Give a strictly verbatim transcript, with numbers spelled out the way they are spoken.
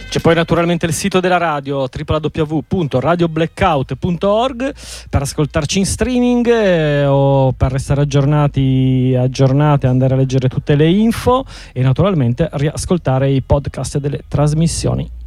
C'è poi naturalmente il sito della radio w w w punto radio blackout punto org per ascoltarci in streaming eh, o per restare aggiornati aggiornati, andare a leggere tutte le info e naturalmente riascoltare i podcast delle trasmissioni.